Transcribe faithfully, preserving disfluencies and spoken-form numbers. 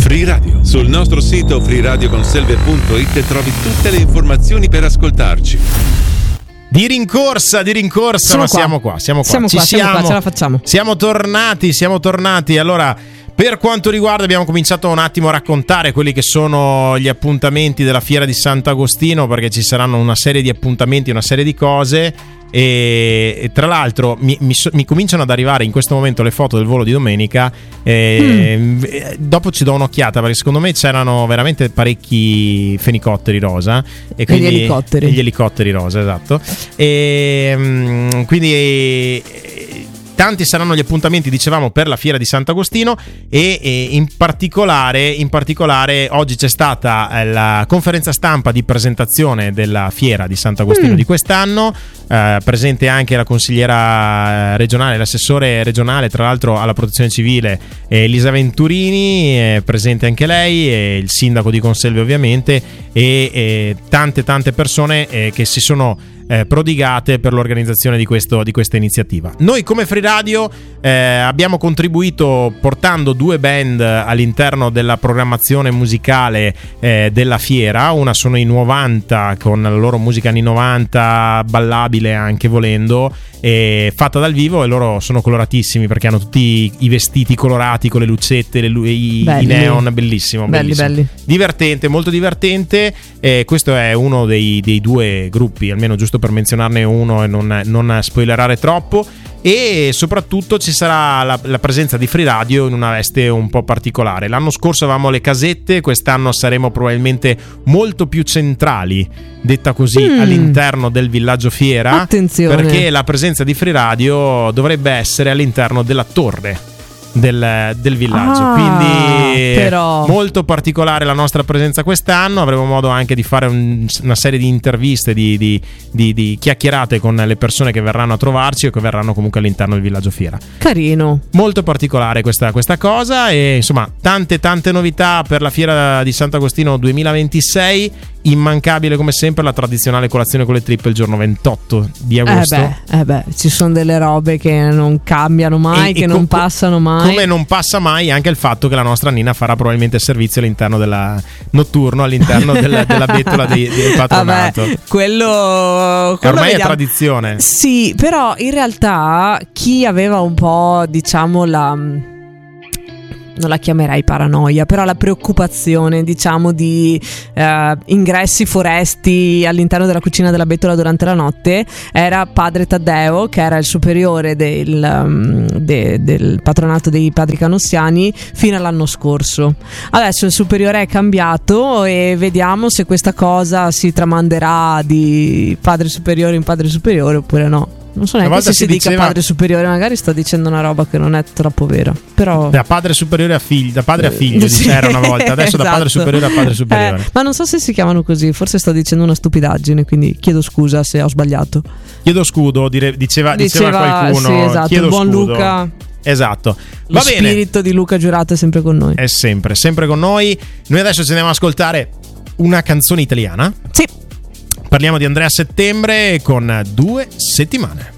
Free Radio. Sul nostro sito free radio conselve punto it trovi tutte le informazioni per ascoltarci. Di rincorsa, di rincorsa, siamo ma qua. siamo qua, siamo qua. Siamo Ci qua, siamo siamo, qua, ce la facciamo. Siamo tornati, siamo tornati. Allora, per quanto riguarda, abbiamo cominciato un attimo a raccontare quelli che sono gli appuntamenti della Fiera di Sant'Agostino, perché ci saranno una serie di appuntamenti, una serie di cose. E, e tra l'altro mi, mi, mi cominciano ad arrivare in questo momento le foto del volo di domenica. E, mm. Dopo ci do un'occhiata, perché secondo me c'erano veramente parecchi fenicotteri rosa e, quindi, e gli elicotteri e gli elicotteri rosa, esatto. E quindi e, tanti saranno gli appuntamenti, dicevamo, per la Fiera di Sant'Agostino e, e in particolare in particolare oggi c'è stata la conferenza stampa di presentazione della Fiera di Sant'Agostino mm. di quest'anno, eh, presente anche la consigliera regionale, l'assessore regionale tra l'altro alla protezione civile Elisa Venturini, è presente anche lei, e il sindaco di Conselve ovviamente, e, e tante tante persone eh, che si sono Eh, prodigate per l'organizzazione di, questo, di questa iniziativa. Noi come Free Radio eh, abbiamo contribuito portando due band all'interno della programmazione musicale eh, della fiera. Una sono i novanta con la loro musica anni novanta, ballabile anche volendo, e fatta dal vivo, e loro sono coloratissimi perché hanno tutti i vestiti colorati con le lucette, le lu- i, i neon, bellissimo, belli, bellissimo. belli. Divertente, molto divertente. Eh, questo è uno dei, dei due gruppi, almeno giusto per menzionarne uno e non, non spoilerare troppo. E soprattutto ci sarà la, la presenza di Free Radio in una veste un po' particolare. L'anno scorso avevamo le casette, quest'anno saremo probabilmente molto più centrali, detta così, mm. all'interno del villaggio fiera. Attenzione, perché la presenza di Free Radio dovrebbe essere all'interno della torre del, del villaggio, ah, quindi però molto particolare la nostra presenza quest'anno. Avremo modo anche di fare un, una serie di interviste, di, di, di, di chiacchierate con le persone che verranno a trovarci o che verranno comunque all'interno del villaggio fiera. Carino, molto particolare questa, questa cosa. E insomma tante tante novità per la Fiera di Sant'Agostino duemilaventisei. Immancabile come sempre la tradizionale colazione con le trippe il giorno ventotto di agosto. Eh beh, eh beh, ci sono delle robe che non cambiano mai, e, che e non com- passano mai. Come non passa mai anche il fatto che la nostra Nina farà probabilmente servizio all'interno della notturno, all'interno della, della bettola di, del patronato. Vabbè, quello, quello ormai vediamo. È tradizione. Sì, però in realtà chi aveva un po', diciamo, la... non la chiamerei paranoia, però la preoccupazione, diciamo, di eh, ingressi foresti all'interno della cucina della bettola durante la notte era padre Taddeo, che era il superiore del, um, de, del patronato dei padri canossiani fino all'anno scorso. Adesso il superiore è cambiato e vediamo se questa cosa si tramanderà di padre superiore in padre superiore oppure no. Non so neanche se si, si diceva... dica padre superiore, magari sto dicendo una roba che non è troppo vera. Però da padre superiore a figlio, da padre a figlio sì, c'era una volta, adesso esatto. Da padre superiore a padre superiore. Eh, ma non so se si chiamano così, forse sto dicendo una stupidaggine, quindi chiedo scusa se ho sbagliato. Chiedo scudo, dire, diceva, diceva, diceva qualcuno. Sì, esatto, chiedo il buon scudo. Luca. Esatto. Lo Va bene. spirito di Luca Giurato è sempre con noi. È sempre, sempre con noi. Noi adesso ci andiamo ad ascoltare una canzone italiana. Sì. Parliamo di Andrea Settembre con Due settimane.